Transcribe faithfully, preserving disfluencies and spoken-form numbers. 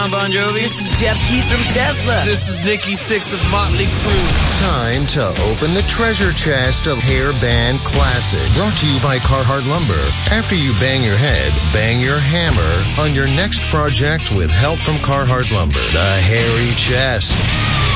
Bon Jovi. This is Jeff Keith from Tesla. This is Nikki Sixx of Motley Crue. Time to open the treasure chest of hair band classics. Brought to you by Carhartt Lumber. After you bang your head, bang your hammer on your next project with help from Carhartt Lumber. The Hairy Chest.